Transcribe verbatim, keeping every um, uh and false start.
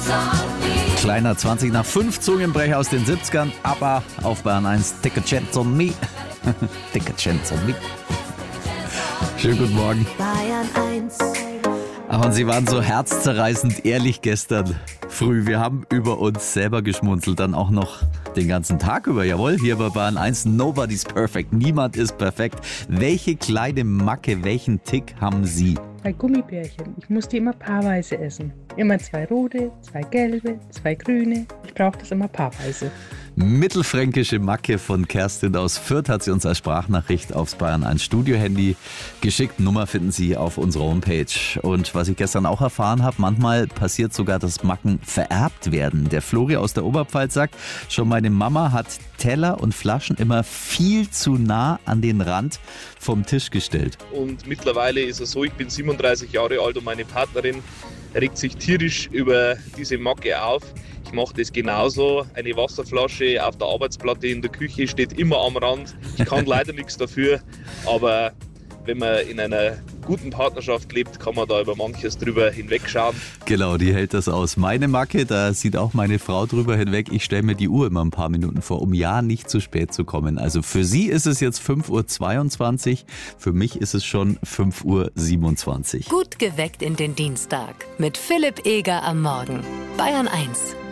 Kleiner zwanzig nach fünf, Zungenbrecher aus den siebzigern, aber auf Bayern eins, Take a Chance on Me. Take a Chance on Me. Schönen guten Morgen. Bayern eins. Ach, und Sie waren so herzzerreißend ehrlich gestern früh. Wir haben über uns selber geschmunzelt, dann auch noch den ganzen Tag über. Jawohl, hier bei Bayern eins, nobody's perfect. Niemand ist perfekt. Welche kleine Macke, welchen Tick haben Sie? Bei Gummibärchen. Ich muss die immer paarweise essen. Immer zwei rote, zwei gelbe, zwei grüne. Ich brauche das immer paarweise. Mittelfränkische Macke von Kerstin aus Fürth hat sie uns als Sprachnachricht aufs Bayern eins Studio-Handy geschickt. Nummer finden Sie auf unserer Homepage. Und was ich gestern auch erfahren habe, manchmal passiert sogar, dass Macken vererbt werden. Der Flori aus der Oberpfalz sagt, schon meine Mama hat Teller und Flaschen immer viel zu nah an den Rand vom Tisch gestellt. Und mittlerweile ist es so, ich bin siebenunddreißig Jahre alt und meine Partnerin regt sich tierisch über diese Macke auf. Ich mache das genauso. Eine Wasserflasche auf der Arbeitsplatte in der Küche steht immer am Rand. Ich kann leider nichts dafür, aber wenn man in einer guten Partnerschaft lebt, kann man da über manches drüber hinwegschauen. Genau, die hält das aus. Meine Macke, da sieht auch meine Frau drüber hinweg. Ich stelle mir die Uhr immer ein paar Minuten vor, um ja nicht zu spät zu kommen. Also für sie ist es jetzt fünf Uhr zweiundzwanzig, für mich ist es schon fünf Uhr siebenundzwanzig. Gut geweckt in den Dienstag mit Philipp Eger am Morgen. Bayern eins.